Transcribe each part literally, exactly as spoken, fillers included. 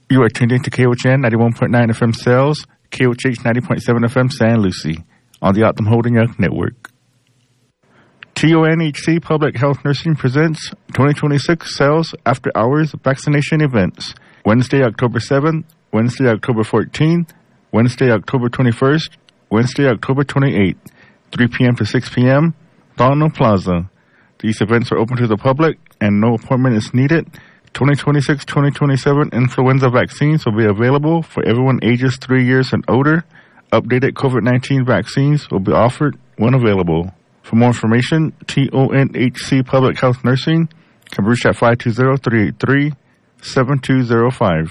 You are tuned in to K O H N ninety-one point nine F M Sales, K O H H ninety point seven F M San Lucie, on the Optum Holding Young Network. T O N H C Public Health Nursing presents twenty twenty-six Sales After Hours Vaccination Events, Wednesday, October seventh, Wednesday, October fourteenth, Wednesday, October twenty-first, Wednesday, October twenty-eighth, three p.m. to six p.m., Domino Plaza. These events are open to the public and no appointment is needed. twenty twenty-six twenty twenty-seven influenza vaccines will be available for everyone ages three years and older. Updated COVID nineteen vaccines will be offered when available. For more information, T O N H C Public Health Nursing can reach at five two zero, three eight three, seven two zero five.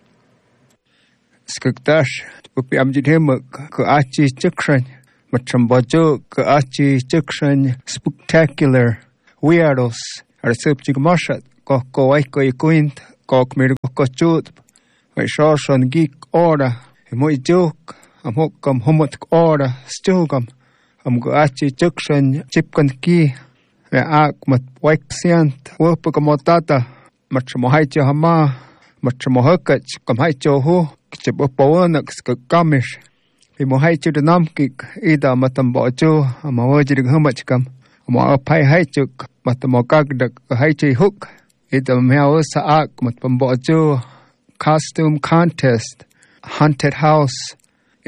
Skugdash, Upi Amjidhemuk, Kuachi Chukran, Matrambajo, Kuachi Chukran, Spectacular, Weirdos, Arsupchig Mashat, Koko Waiko Ikuint, Kok Mirko Chut, Vaishoshan Geek Order, Moy Joke, Amokam Homot Order, Stugam, Am Guachi Chukran, Chipkan Ki, Ak Mat Waxiant, Wopakamatata, Matramohaicha Hama, Matramohakach, Kamhaicho Ho. Chipaponax Kamish. Pimohaichu the Namkik, Ida Matambocho, a Mawajig Humachkam, a Mapai Haichuk, Matamokagdak, a Haichi hook, Ida Meosa Ak, Matambocho, costume contest, haunted house,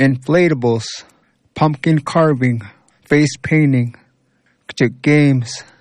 inflatables, pumpkin carving, face painting, games,